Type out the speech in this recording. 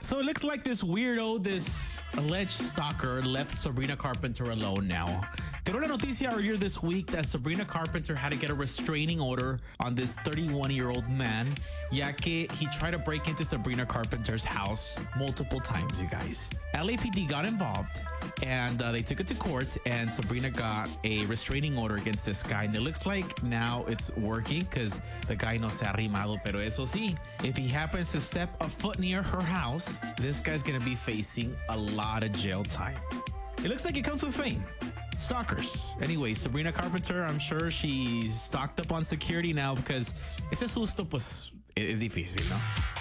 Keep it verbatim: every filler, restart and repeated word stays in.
So it looks like this weirdo, this alleged stalker, left Sabrina Carpenter alone now. Quedó la noticia earlier this week that Sabrina Carpenter had to get a restraining order on this thirty-one-year-old man, ya que he tried to break into Sabrina Carpenter's house multiple times, you guys. L A P D got involved and uh, they took it to court, and Sabrina got a restraining order against this guy. And it looks like now it's working because the guy no se ha arrimado. Pero eso sí, if he happens to step a foot near her house, this guy's going to be facing a lot of jail time. It looks like it comes with fame. Stalkers. Anyway, Sabrina Carpenter, I'm sure she's stocked up on security now because ese susto, pues, es difícil, ¿no?